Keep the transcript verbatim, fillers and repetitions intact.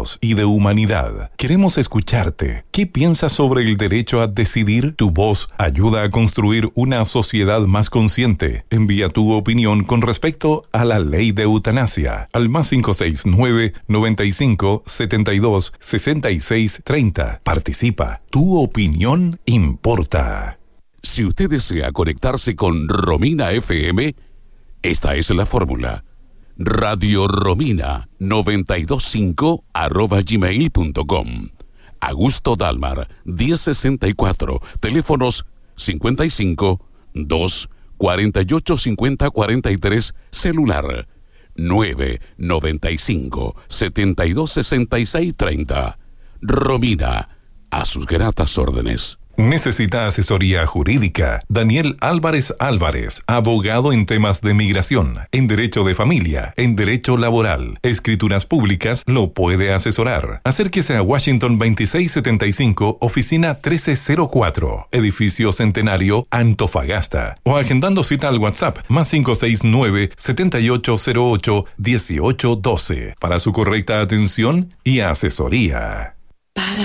derechos y de humanidad. Queremos escucharte. ¿Qué piensas sobre el derecho a decidir? Tu voz ayuda a construir una sociedad más consciente. Envía tu opinión con respecto a la ley de eutanasia al más cinco seis nueve, noventa y cinco, setenta y dos, sesenta y seis, treinta. Participa. Tu opinión importa. Si usted desea conectarse con Romina F M, esta es la fórmula. Radio Romina noventa y dos punto cinco arroba gmail punto com. Augusto Dalmar, diez sesenta y cuatro. Teléfonos cincuenta y cinco, dos, cuarenta y ocho, cincuenta, cuarenta y tres. Celular nueve, noventa y cinco, setenta y dos, sesenta y seis, treinta. Romina, a sus gratas órdenes. ¿Necesita asesoría jurídica? Daniel Álvarez Álvarez, abogado en temas de migración, en derecho de familia, en derecho laboral, escrituras públicas, lo puede asesorar. Acérquese a Washington veintiséis setenta y cinco, oficina trece cero cuatro, edificio Centenario, Antofagasta. O agendando cita al WhatsApp, más cinco seis nueve, setenta y ocho cero ocho, dieciocho doce, para su correcta atención y asesoría. Para